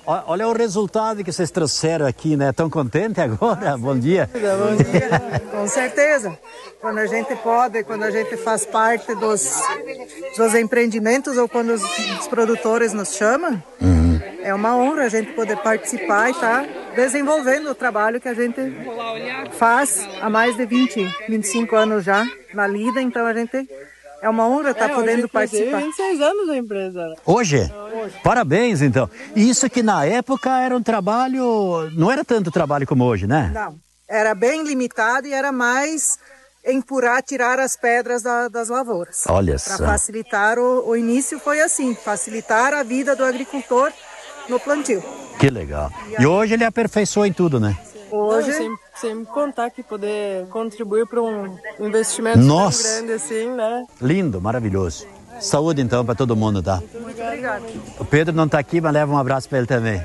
Olha o resultado que vocês trouxeram aqui, né? Estão contentes agora? Bom dia. Bom dia, com certeza. Quando a gente pode, quando a gente faz parte dos empreendimentos ou quando os produtores nos chamam, é uma honra a gente poder participar e estar desenvolvendo o trabalho que a gente faz há mais de 25 anos já na lida, então a gente... É uma honra estar podendo participar. 26 anos da empresa. Hoje? Parabéns, então. E isso que na época era um trabalho... Não era tanto trabalho como hoje, né? Não. Era bem limitado e era mais empurrar, tirar as pedras das lavouras. Olha só. Para facilitar o início foi assim, facilitar a vida do agricultor no plantio. Que legal. E hoje ele aperfeiçoou em tudo, né? Hoje... Sem contar que poder contribuir para um investimento tão grande assim, né? Lindo, maravilhoso. Saúde então para todo mundo, tá? Muito obrigado. O Pedro não está aqui, mas leva um abraço para ele também.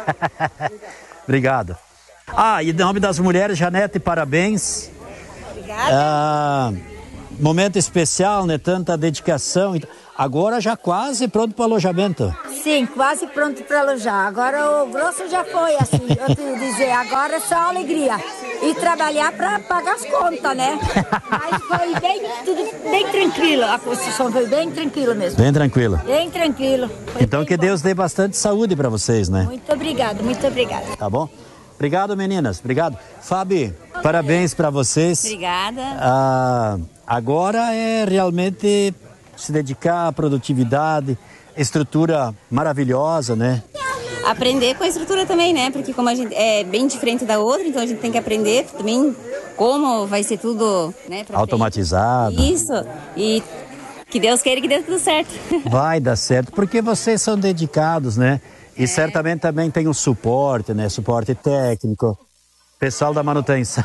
Obrigado. E em nome das mulheres, Janete, parabéns. Obrigada. Momento especial, né? Tanta dedicação. Agora já quase pronto para o alojamento. Sim, quase pronto para alojar. Agora o grosso já foi, assim, eu te dizer. Agora é só alegria. E trabalhar para pagar as contas, né? Mas foi tudo bem tranquilo. A construção foi bem tranquila mesmo. Bem tranquilo. Bem tranquilo. Então que Deus dê bastante saúde para vocês, né? Muito obrigada, muito obrigada. Tá bom? Obrigado, meninas. Obrigado. Fabi, parabéns para vocês. Obrigada. Agora é realmente se dedicar à produtividade, estrutura maravilhosa, né? Aprender com a estrutura também, né? Porque como a gente é bem diferente da outra, então a gente tem que aprender também como vai ser tudo, né? Automatizado. Isso. E que Deus queira que dê tudo certo. Vai dar certo, porque vocês são dedicados, né? E certamente também tem um suporte, né? Suporte técnico. Pessoal da manutenção.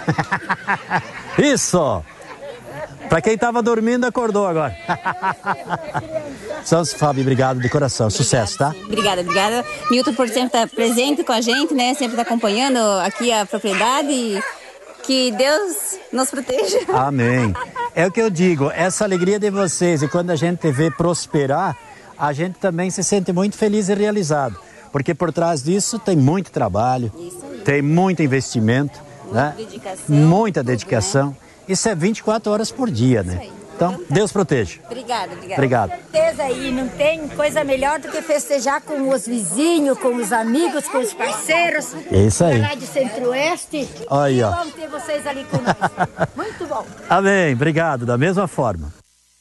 Isso! Para quem estava dormindo, acordou agora. Santos, Fábio, obrigado de coração. Sucesso, tá? Obrigada. Milton por sempre estar presente com a gente, né? Sempre estar acompanhando aqui a propriedade. Que Deus nos proteja. Amém. É o que eu digo, essa alegria de vocês, e quando a gente vê prosperar, a gente também se sente muito feliz e realizado. Porque por trás disso tem muito trabalho, tem muito investimento, né? Muita dedicação. Isso é 24 horas por dia, né? Então, Deus proteja. Obrigada. Obrigado. Com certeza aí, não tem coisa melhor do que festejar com os vizinhos, com os amigos, com os parceiros. É isso aí. Da Rádio Centro-Oeste. Aí, ó. Que bom ter vocês ali com nós. Muito bom. Amém, obrigado, da mesma forma.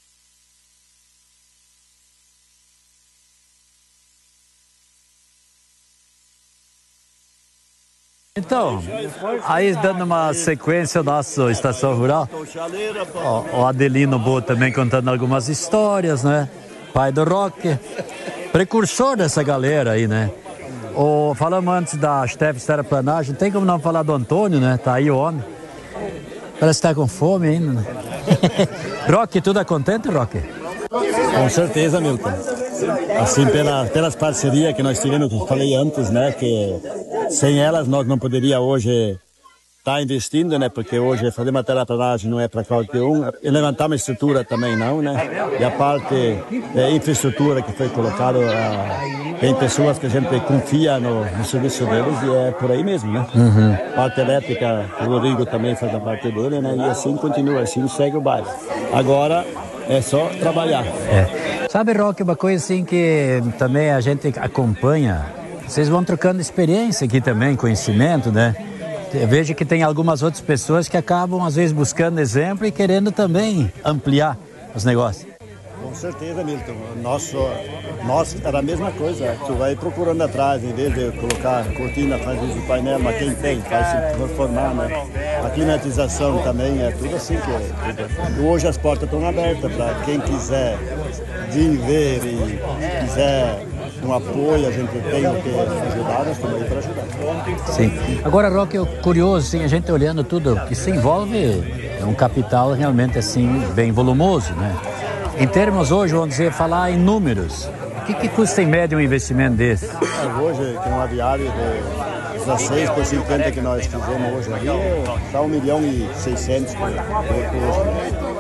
Então, aí dando uma sequência ao nosso Estação Rural, o Adelino Bo também contando algumas histórias, né? Pai do rock, precursor dessa galera aí, né? Falamos antes da Steph Terraplanagem, não tem como não falar do Antônio, né? Tá aí o homem. Parece que tá com fome ainda, né? Rock, tudo é contente, Rock? Com certeza, Milton. Assim, pelas parcerias que nós tivemos, que eu falei antes, né? Que sem elas nós não poderíamos hoje estar investindo, né? Porque hoje fazer uma terraplanagem não é para qualquer um. E levantar uma estrutura também não, né? E a parte da infraestrutura que foi colocada, tem pessoas que a gente confia no serviço deles e é por aí mesmo, né? Parte elétrica, o Rodrigo também faz a parte dele, né? E assim continua, assim segue o bairro. Agora é só trabalhar. Sabe, Roque, uma coisa assim que também a gente acompanha, vocês vão trocando experiência aqui também, conhecimento, né? Eu vejo que tem algumas outras pessoas que acabam, às vezes, buscando exemplo e querendo também ampliar os negócios. Com certeza, Milton. Nós era a mesma coisa. Tu vai procurando atrás, em vez de colocar cortina, faz o painel, mas quem tem, faz se transformar, né? A climatização também é tudo assim que hoje as portas estão abertas para quem quiser vir ver e quiser um apoio, a gente tem o que ajudar, nós estamos aí para ajudar. Sim. Agora, Roque, curioso, assim, a gente olhando tudo que se envolve, é um capital realmente assim, bem volumoso, né? Em termos hoje, vamos dizer, falar em números, o que custa em média um investimento desse? Hoje tem um aviário de 16 por 50 que nós fizemos hoje aqui, está 1.600.000 por hoje.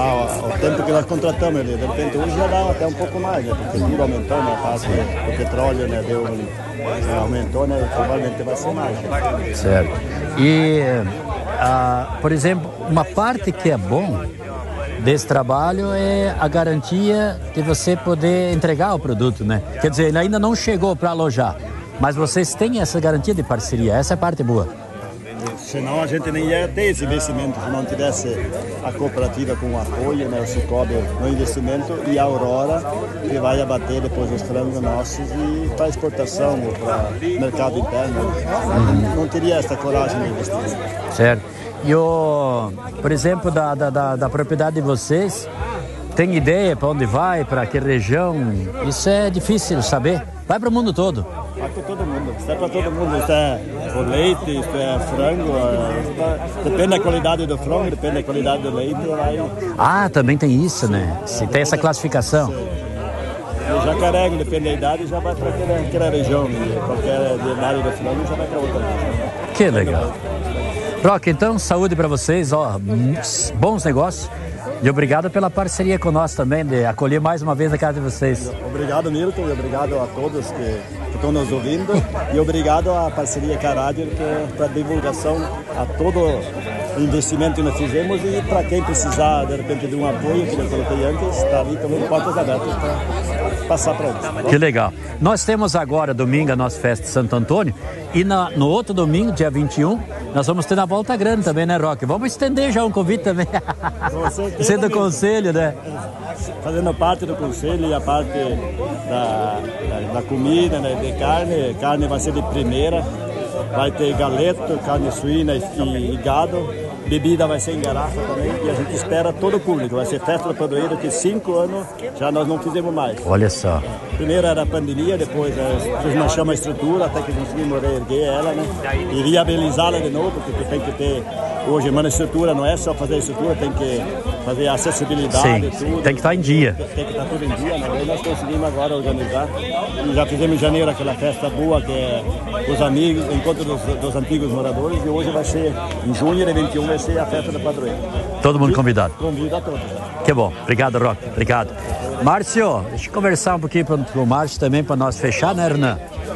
ao tempo que nós contratamos, de repente hoje já dá até um pouco mais, né? Porque tudo aumentou, né? A parte do petróleo, né? Aumentou, né? Provavelmente vai ser mais. Né? Certo. E, por exemplo, uma parte que é bom desse trabalho é a garantia de você poder entregar o produto, né? Quer dizer, ele ainda não chegou para alojar, mas vocês têm essa garantia de parceria, essa é a parte boa. Senão a gente nem ia ter esse investimento se não tivesse a cooperativa com o apoio, né, o Cicobi no investimento e a Aurora que vai abater depois os frangos nossos e para exportação ou para mercado interno. Não teria essa coragem de investir. Certo. E por exemplo, da propriedade de vocês, tem ideia para onde vai, para que região? Isso é difícil saber. Vai para o mundo todo. Vai para todo mundo. Isso é para todo mundo. Isso é o leite, isso é frango. Depende da qualidade do frango, depende da qualidade do leite. Também tem isso, né? Se tem essa classificação. O jacareco, depende da idade, já vai para aquela região. Qualquer idade do frango já vai para outra região. Que legal. Roque, então, saúde para vocês, bons negócios. E obrigado pela parceria conosco também, de acolher mais uma vez a casa de vocês. Obrigado, Milton, e obrigado a todos que estão nos ouvindo. E obrigado à parceria com a rádio, que é para divulgação a todo o investimento que nós fizemos e para quem precisar, de repente, de um apoio, que eu coloquei antes, está ali também portas abertas para passar para eles. Tá? Que legal. Nós temos agora, domingo, a nossa festa de Santo Antônio e no outro domingo, dia 21, nós vamos ter na Volta Grande também, né, Roque? Vamos estender já um convite também. Você do conselho, né? Fazendo parte do conselho e a parte da comida, né, de carne. Carne vai ser de primeira. Vai ter galeto, carne suína e gado. Bebida vai ser em garrafa também. E a gente espera todo o público. Vai ser festa do padroeiro, que 5 anos já nós não fizemos mais. Olha só. Primeiro era a pandemia, depois nós chamamos a estrutura, até que conseguimos reerguer ela, né? E viabilizá-la de novo, porque tem que ter... Hoje, mas a estrutura não é só fazer a estrutura, tem que fazer a acessibilidade. Sim, tudo. Tem que estar em dia. Tem que estar tudo em dia, né? Aí nós conseguimos agora organizar. E já fizemos em janeiro aquela festa boa, que é os amigos, encontro dos antigos moradores. E hoje vai ser, em junho de 21, vai ser a festa da padroeira. Todo mundo convidado. Convido a todos. Que bom. Obrigado, Roque. Obrigado. Márcio, deixa eu conversar um pouquinho com o Márcio também, para nós fechar, né, Hernan?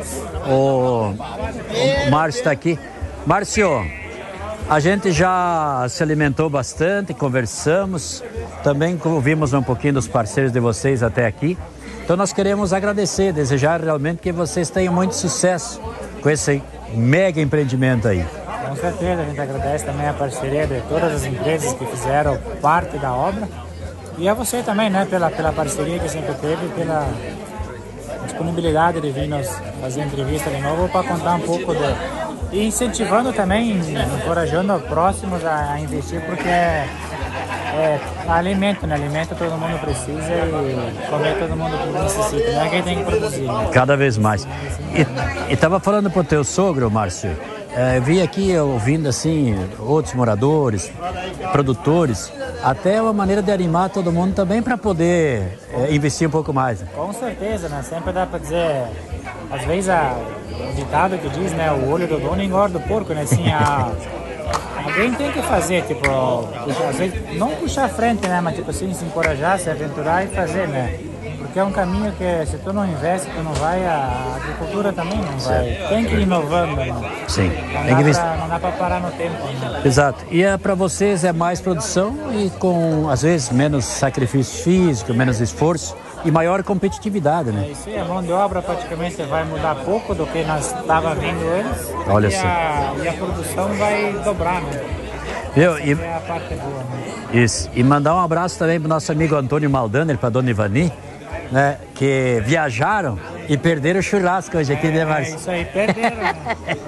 O Márcio está aqui. Márcio, a gente já se alimentou bastante, conversamos, também ouvimos um pouquinho dos parceiros de vocês até aqui. Então nós queremos agradecer, desejar realmente que vocês tenham muito sucesso com esse mega empreendimento aí. Com certeza, a gente agradece também a parceria de todas as empresas que fizeram parte da obra. E a você também, né, pela parceria que sempre teve, pela disponibilidade de vir nos fazer entrevista de novo para contar um pouco e incentivando também, encorajando próximos a investir, porque é alimento, né? Alimento todo mundo precisa e comer todo mundo necessita, não é quem tem que produzir. Né? Cada vez mais. E estava falando para o teu sogro, Márcio, vi aqui ouvindo assim, outros moradores, produtores, até uma maneira de animar todo mundo também para poder investir um pouco mais. Né? Com certeza, né? Sempre dá para dizer, às vezes o ditado que diz, né? O olho do dono engorda o porco, né? Assim, alguém tem que fazer, tipo, às vezes, não puxar a frente, né? Mas tipo assim, se encorajar, se aventurar e fazer, né? Porque é um caminho que se tu não investe, tu não vai, a agricultura também não vai. Tem que ir inovando, né? Sim. Não dá para parar no tempo, né? Exato. E para vocês é mais produção e com, às vezes, menos sacrifício físico, menos esforço e maior competitividade, né? É isso aí, a mão de obra praticamente vai mudar pouco do que nós estava vendo antes. Olha só. E a produção vai dobrar, né? É a parte boa, né? Isso. E mandar um abraço também para o nosso amigo Antônio Maldaner, para a dona Ivani, né, que viajaram e perderam o churrasco hoje aqui, né, Márcio? Isso aí, perderam, né?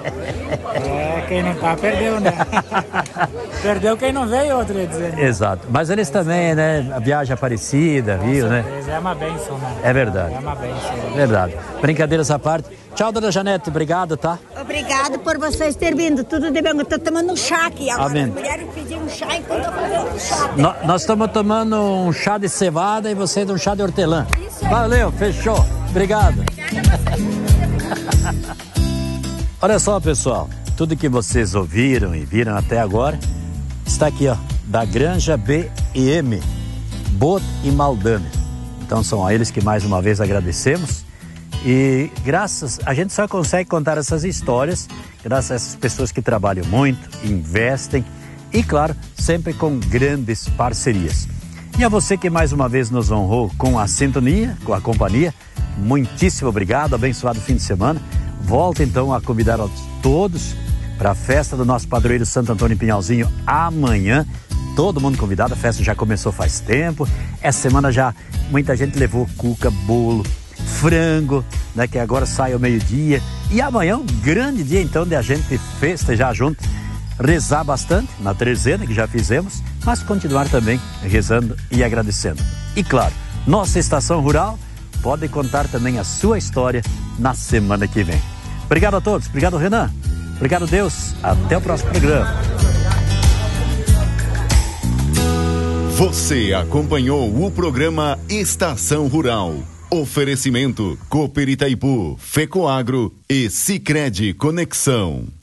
Quem não tá, perdeu, né? Perdeu quem não veio, outro ia dizer. Né? Exato. Mas eles também, né, a viagem parecida, viu, né? É uma bênção, né? É verdade. É uma bênção. Verdade. Brincadeiras à parte. Tchau, dona Janete, obrigado, tá? Obrigado por vocês terem vindo, tudo de bem. Eu tô tomando um chá aqui agora. Amém. As mulheres pediram um chá enquanto eu fazendo um chá. Nós estamos tomando um chá de cevada e vocês um chá de hortelã. Valeu, fechou. Obrigado. Olha só, pessoal, tudo que vocês ouviram e viram até agora está aqui, ó, da Granja B&M, Bot e Maldane. Então são a eles que mais uma vez agradecemos. E a gente só consegue contar essas histórias graças a essas pessoas que trabalham muito, investem e, claro, sempre com grandes parcerias. E a você que mais uma vez nos honrou com a sintonia, com a companhia, muitíssimo obrigado, abençoado fim de semana. Volto então a convidar a todos para a festa do nosso padroeiro Santo Antônio Pinhalzinho amanhã. Todo mundo convidado, a festa já começou faz tempo. Essa semana já muita gente levou cuca, bolo, frango, né, que agora sai ao meio-dia. E amanhã é um grande dia então de a gente festejar junto, rezar bastante na trezena que já fizemos, mas continuar também rezando e agradecendo. E claro, nossa Estação Rural pode contar também a sua história na semana que vem. Obrigado a todos, obrigado Renan, obrigado Deus, até o próximo programa. Você acompanhou o programa Estação Rural. Oferecimento Cooper Itaipu, Fecoagro e Sicredi Conexão.